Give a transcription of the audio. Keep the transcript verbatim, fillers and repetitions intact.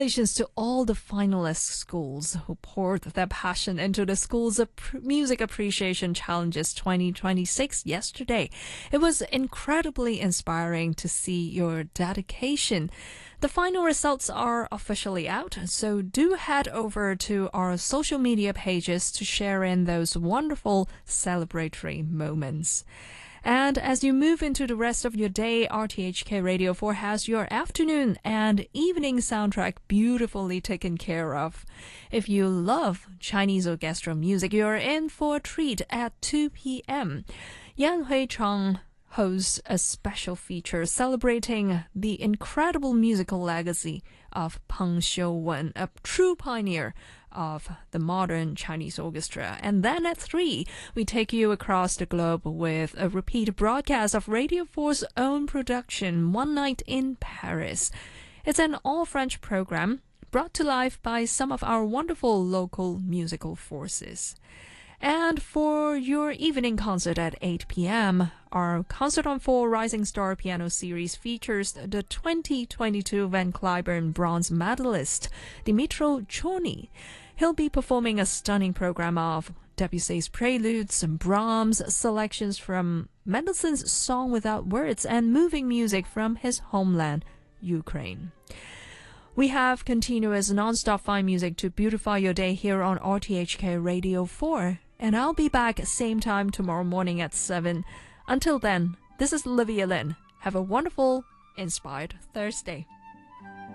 Congratulations to all the finalist schools who poured their passion into the Schools of Music Appreciation Challenges twenty twenty-six yesterday. It was incredibly inspiring to see your dedication. The final results are officially out, so do head over to our social media pages to share in those wonderful celebratory moments. And as you move into the rest of your day, R T H K Radio four has your afternoon and evening soundtrack beautifully taken care of. If you love Chinese orchestral music, you're in for a treat at two p.m. Yan Hui-chang hosts a special feature celebrating the incredible musical legacy of Peng Xiuwen, a true pioneer of the modern Chinese orchestra. And then at three, we take you across the globe with a repeat broadcast of Radio four's own production, One Night in Paris. It's an all-French program brought to life by some of our wonderful local musical forces. And for your evening concert at eight p.m., our Concert on Four Rising Star Piano Series features the twenty twenty-two Van Cliburn bronze medalist, Dimitro Chorny. He'll be performing a stunning program of Debussy's Preludes and Brahms, selections from Mendelssohn's Song Without Words, and moving music from his homeland, Ukraine. We have continuous non-stop fine music to beautify your day here on R T H K Radio four. And I'll be back same time tomorrow morning at seven. Until then, this is Olivia Lin. Have a wonderful, inspired Thursday.